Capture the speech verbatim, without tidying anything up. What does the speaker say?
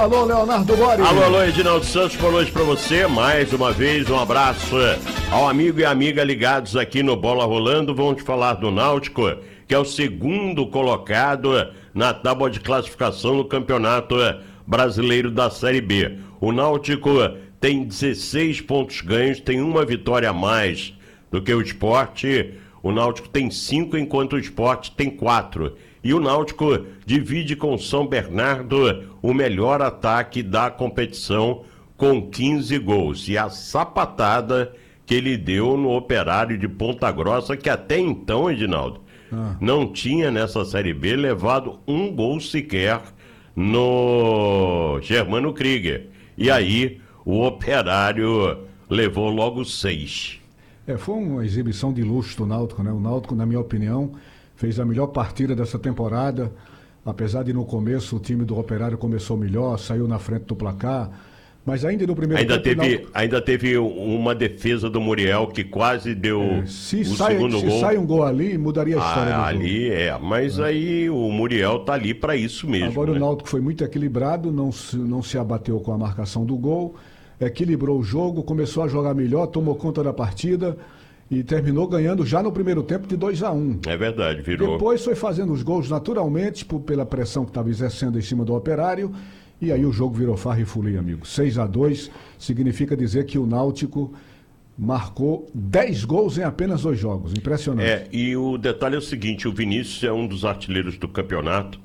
alô, Leonardo Bori. Alô, alô, Edinaldo Santos, boa noite pra você. Mais uma vez, um abraço ao amigo e amiga ligados aqui no Bola Rolando. Vamos falar do Náutico, que é o segundo colocado na tábua de classificação no Campeonato Brasileiro da Série B. O Náutico tem dezesseis pontos ganhos, tem uma vitória a mais do que o Sport. O Náutico tem cinco, enquanto o Sport tem quatro. E o Náutico divide com o São Bernardo o melhor ataque da competição com quinze gols. E a sapatada que ele deu no Operário de Ponta Grossa, que até então, Edinaldo, ah. não tinha nessa Série B levado um gol sequer no Germano Krieger. E aí o Operário levou logo seis. É, foi uma exibição de luxo do Náutico, né? O Náutico, na minha opinião, fez a melhor partida dessa temporada, apesar de no começo o time do Operário começou melhor, saiu na frente do placar, mas ainda no primeiro ainda tempo... Teve, Náutico... Ainda teve uma defesa do Muriel que quase deu é, se o sai, segundo se gol. Se sai um gol ali, mudaria a história ah, do ali jogo. é, mas é. aí o Muriel tá ali para isso mesmo. Agora né? O Náutico foi muito equilibrado, não se, não se abateu com a marcação do gol, equilibrou o jogo, começou a jogar melhor, tomou conta da partida... E terminou ganhando já no primeiro tempo de dois a um. É verdade, virou. Depois foi fazendo os gols naturalmente, por, pela pressão que estava exercendo em cima do Operário. E aí o jogo virou farra e folia, amigo. seis a dois significa dizer que o Náutico marcou dez gols em apenas dois jogos. Impressionante. É, e o detalhe é o seguinte, o Vinícius é um dos artilheiros do campeonato.